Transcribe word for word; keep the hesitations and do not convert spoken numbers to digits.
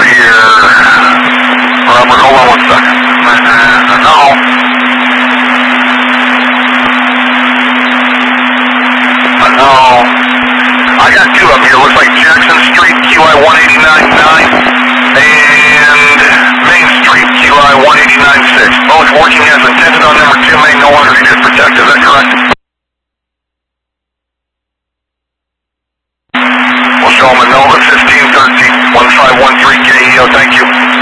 here. Robert, hold on one second. Uh, no. Uh, no. I got two of them here. Looks like Jackson Street, Q I one eighty-nine point nine, and Main Street, Q I one eighty-nine point six. Both working as intended on number two main, no longer needed protect. Is that correct? We'll show them a Nova fifteen thirteen, one five one three K E O. Thank you.